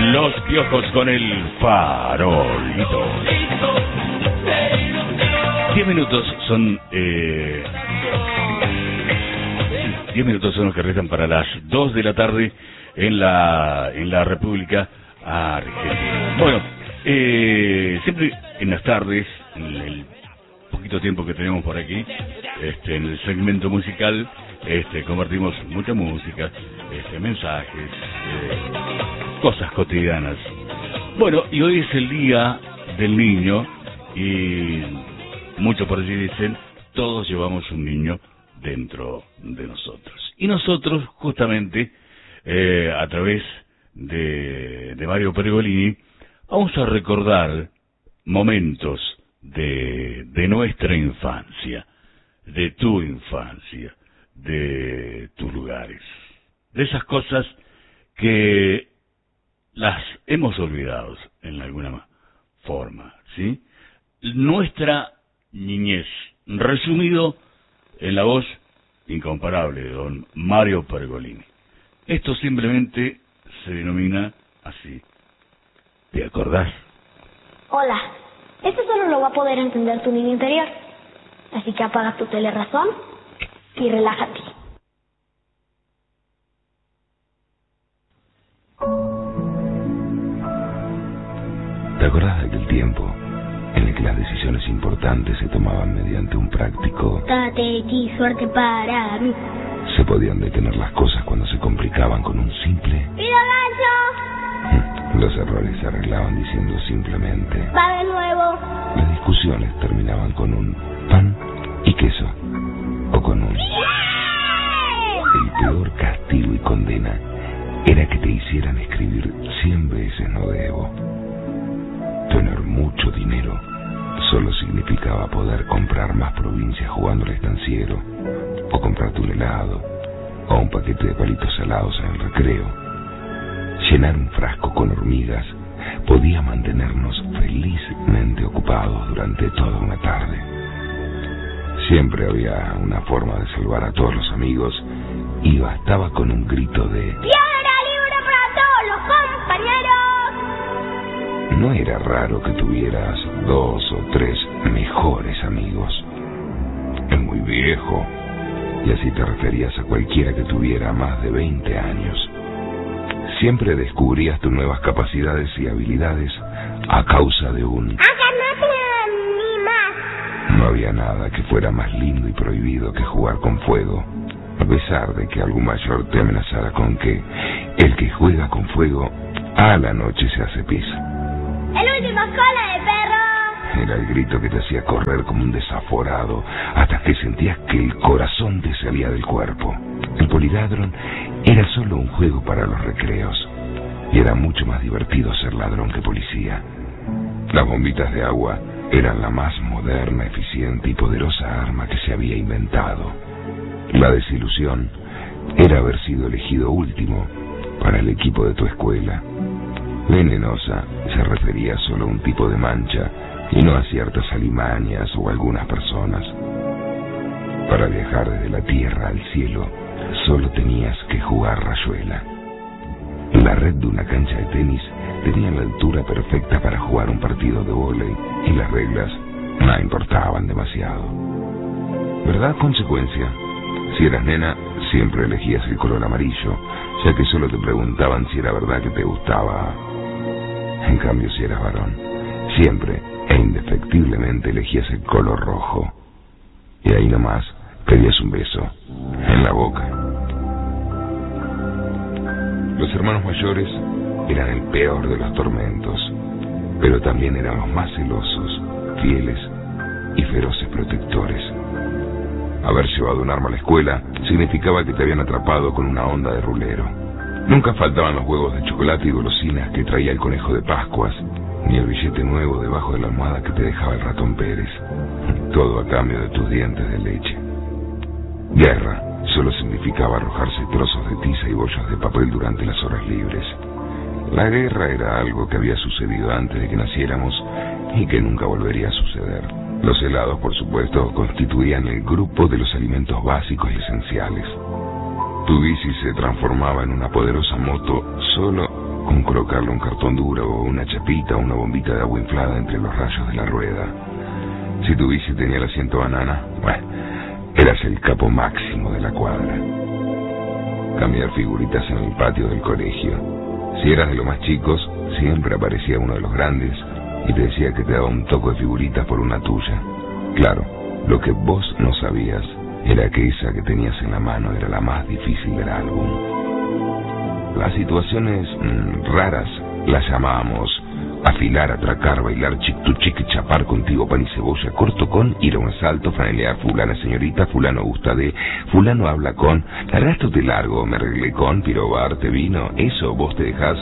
Los Piojos con el farolito. 10 minutos son 10 minutos son los que restan para las 2 de la tarde en la República Argentina. Bueno, siempre en las tardes, en el poquito tiempo que tenemos por aquí, en el segmento musical, compartimos mucha música, mensajes, cosas cotidianas. Bueno, y hoy es el Día del Niño y muchos por allí dicen, todos llevamos un niño dentro de nosotros. Y nosotros, justamente, a través de Mario Pergolini, vamos a recordar momentos de nuestra infancia, de tu infancia, de tus lugares, de esas cosas que las hemos olvidado en alguna forma, ¿sí? Nuestra niñez, resumido en la voz incomparable de don Mario Pergolini. Esto simplemente se denomina así. ¿Te acordás? Hola, esto solo lo va a poder entender tu niño interior. Así que apaga tu telerazón y relájate. ¿Te acordás de aquel tiempo en el que las decisiones importantes se tomaban mediante un práctico Date aquí, suerte para mí? Se podían detener las cosas cuando se complicaban con un simple ¡Pido gancho! Los errores se arreglaban diciendo simplemente ¡Va de nuevo! Las discusiones terminaban con un pan y queso o con un El peor castigo y condena era que te hicieran escribir 100 veces no debo. Tener mucho dinero solo significaba poder comprar más provincias jugando al estanciero, o comprarte un helado, o un paquete de palitos salados en el recreo. Llenar un frasco con hormigas podía mantenernos felizmente ocupados durante toda una tarde. Siempre había una forma de salvar a todos los amigos y bastaba con un grito de ¡Piedra libre para todos los compañeros! No era raro que tuvieras 2 o 3 mejores amigos. Es muy viejo, y así te referías a cualquiera que tuviera más de 20 años. Siempre descubrías tus nuevas capacidades y habilidades a causa de un No había nada que fuera más lindo y prohibido que jugar con fuego, a pesar de que algún mayor te amenazara con que el que juega con fuego a la noche se hace pis. ¡El último cola de perro! Era el grito que te hacía correr como un desaforado hasta que sentías que el corazón te salía del cuerpo. El poliladron era solo un juego para los recreos y era mucho más divertido ser ladrón que policía. Las bombitas de agua eran la más moderna, eficiente y poderosa arma que se había inventado. La desilusión era haber sido elegido último para el equipo de tu escuela. Venenosa se refería solo a un tipo de mancha y no a ciertas alimañas o algunas personas. Para viajar desde la tierra al cielo, solo tenías que jugar rayuela. La red de una cancha de tenis tenía la altura perfecta para jugar un partido de vóley y las reglas no importaban demasiado. ¿Verdad? Consecuencia. Si eras nena, siempre elegías el color amarillo, ya que solo te preguntaban si era verdad que te gustaba. En cambio, si eras varón, siempre e indefectiblemente elegías el color rojo. Y ahí nomás pedías un beso en la boca. Los hermanos mayores eran el peor de los tormentos, pero también eran los más celosos, fieles y feroces protectores. Haber llevado un arma a la escuela significaba que te habían atrapado con una onda de rulero. Nunca faltaban los huevos de chocolate y golosinas que traía el conejo de Pascuas, ni el billete nuevo debajo de la almohada que te dejaba el ratón Pérez. Todo a cambio de tus dientes de leche. Guerra solo significaba arrojarse trozos de tiza y bollos de papel durante las horas libres. La guerra era algo que había sucedido antes de que naciéramos y que nunca volvería a suceder. Los helados, por supuesto, constituían el grupo de los alimentos básicos y esenciales. Tu bici se transformaba en una poderosa moto solo con colocarle un cartón duro o una chapita o una bombita de agua inflada entre los rayos de la rueda. Si tu bici tenía el asiento banana, bueno, eras el capo máximo de la cuadra. Cambiar figuritas en el patio del colegio. Si eras de los más chicos, siempre aparecía uno de los grandes y te decía que te daba un toco de figuritas por una tuya. Claro, lo que vos no sabías era que esa que tenías en la mano era la más difícil del álbum. Las situaciones raras las llamábamos afilar, atracar, bailar, chic-tu-chic, chapar contigo, pan y cebolla, corto con, ir a un asalto, franelear, fulana señorita, fulano gusta de, fulano habla con, largaste te largo, me arreglé con, pirobar, te vino, eso vos te dejás.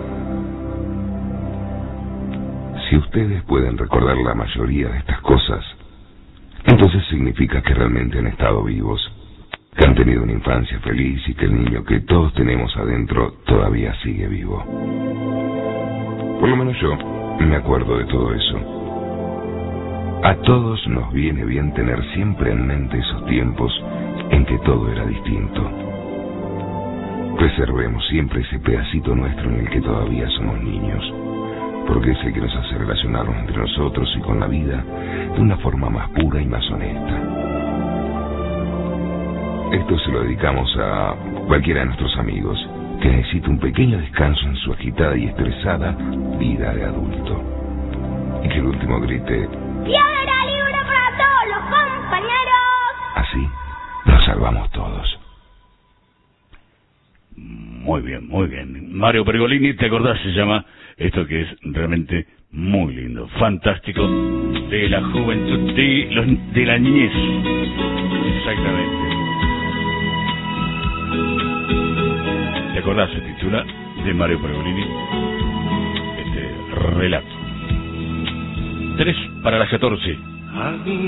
Si ustedes pueden recordar la mayoría de estas cosas, entonces significa que realmente han estado vivos, que han tenido una infancia feliz y que el niño que todos tenemos adentro todavía sigue vivo. Por lo menos yo me acuerdo de todo eso. A todos nos viene bien tener siempre en mente esos tiempos en que todo era distinto. Preservemos siempre ese pedacito nuestro en el que todavía somos niños, porque es el que nos hace relacionarnos entre nosotros y con la vida de una forma más pura y más honesta. Esto se lo dedicamos a cualquiera de nuestros amigos que necesita un pequeño descanso en su agitada y estresada vida de adulto. Y que el último grite: ¡Piedra libre para todos los compañeros! Así nos salvamos todos. Muy bien, muy bien. Mario Pergolini, ¿te acordás? Se llama esto que es realmente muy lindo, fantástico, de la juventud, de la niñez. Exactamente. ¿Te acordás? Se titula de Mario Pergolini este relato. 3 para las 14.